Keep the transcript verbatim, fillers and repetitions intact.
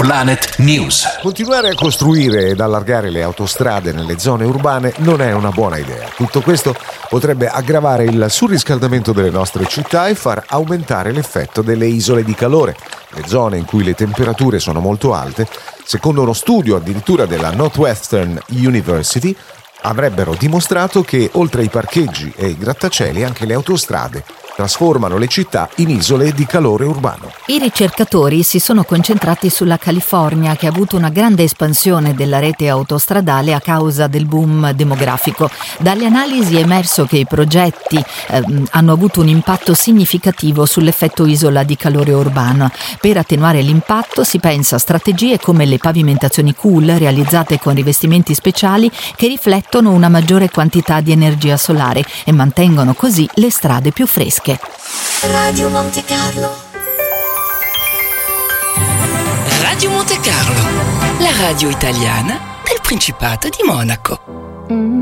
Planet News. Continuare a costruire ed allargare le autostrade nelle zone urbane non è una buona idea. Tutto questo potrebbe aggravare il surriscaldamento delle nostre città e far aumentare l'effetto delle isole di calore. Le zone in cui le temperature sono molto alte, secondo uno studio addirittura della Northwestern University, avrebbero dimostrato che oltre ai parcheggi e ai grattacieli anche le autostrade trasformano le città in isole di calore urbano. I ricercatori si sono concentrati sulla California, che ha avuto una grande espansione della rete autostradale a causa del boom demografico. Dalle analisi è emerso che i progetti eh, hanno avuto un impatto significativo sull'effetto isola di calore urbano. Per attenuare l'impatto si pensa a strategie come le pavimentazioni cool realizzate con rivestimenti speciali che riflettono una maggiore quantità di energia solare e mantengono così le strade più fresche. Radio Monte Carlo. Radio Monte Carlo, la radio italiana del Principato di Monaco.